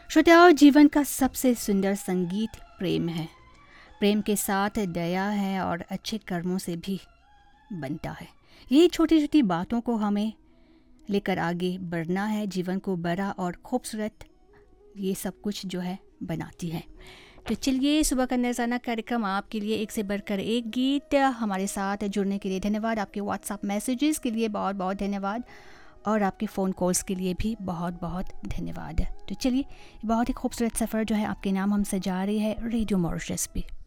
श्रोताओं, जीवन का सबसे सुंदर संगीत प्रेम है। प्रेम के साथ दया है और अच्छे कर्मों से भी बनता है। यही छोटी छोटी बातों को हमें लेकर आगे बढ़ना है। जीवन को बड़ा और खूबसूरत ये सब कुछ जो है बनाती है। तो चलिए, सुबह का नज़ाना कार्यक्रम आपके लिए एक से बढ़कर एक गीत। हमारे साथ जुड़ने के लिए धन्यवाद। आपके व्हाट्सएप मैसेजेस के लिए बहुत बहुत धन्यवाद और आपके फ़ोन कॉल्स के लिए भी बहुत बहुत धन्यवाद। तो चलिए, बहुत ही खूबसूरत सफ़र जो है आपके नाम हम सजा रही है रेडियो मॉरिशस पे।